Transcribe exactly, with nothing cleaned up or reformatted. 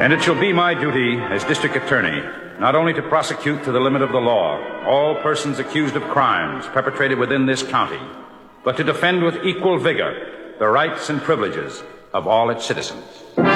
And it shall be my duty as district attorney not only to prosecute to the limit of the law all persons accused of crimes perpetrated within this county, but to defend with equal vigor the rights and privileges of all its citizens.